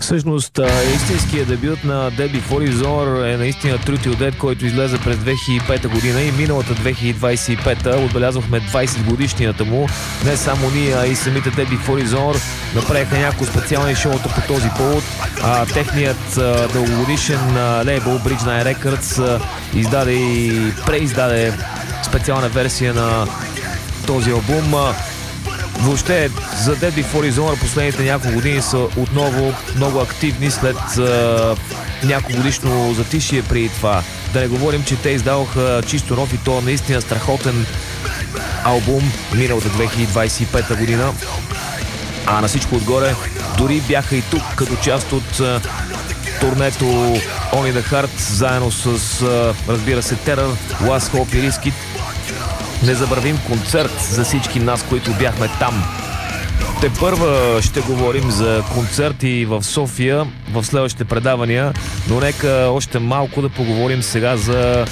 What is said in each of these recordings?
Всъщност, истинският дебют на Dead Before His Hour е наистина Truth or Dead, който излезе през 2005 година и миналата 2025 отбелязвахме 20 годишнината му. Не само ние, а и самите Dead Before His Hour направиха няколко специални шоута по този повод. Техният дългогодишен лейбъл Bridge 9 Records издаде и преиздаде специална версия на този албум. Въобще за Dead Before His Hour последните няколко години са отново много активни след няколко годишно затишие преди това. Да не говорим, че те издаваха чисто нов и то наистина страхотен албум миналата 2025 година. А на всичко отгоре дори бяха и тук като част от турнето Only the Heart, заедно с разбира се Terror, Last Hope и Riskit. Незабравим концерт за всички нас, които бяхме там. Тепърва ще говорим за концерти в София в следващите предавания, но нека още малко да поговорим сега за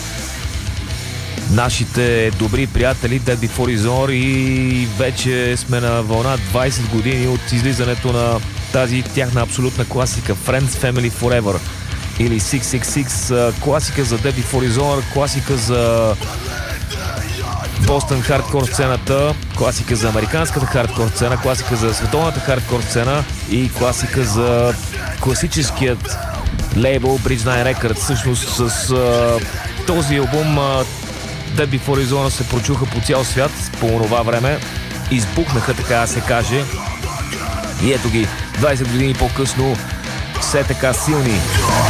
нашите добри приятели Dead Before His Hour и вече сме на вълна 20 години от излизането на тази тяхна абсолютна класика Friends Family Forever или 666, класика за Dead Before His Hour, класика за Бостън хардкор сцената, класика за американската хардкор сцена, класика за световната хардкор сцена и класика за класическият лейбъл Bridge 9 Records. Всъщност с този албум Dead Before His Hour се прочуха по цял свят по това време. Избухнаха, така да се каже. И ето ги, 20 години по-късно, все така силни.